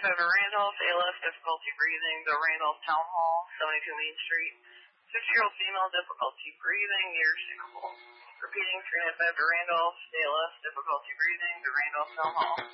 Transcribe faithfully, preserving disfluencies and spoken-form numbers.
five at Randolph, A L S, difficulty breathing, the Randolph Town Hall, seventy-two Main Street. six-year-old female, difficulty breathing, near Singapore. Repeating, three nine five at Randolph, A L S, difficulty breathing, the Randolph Town Hall.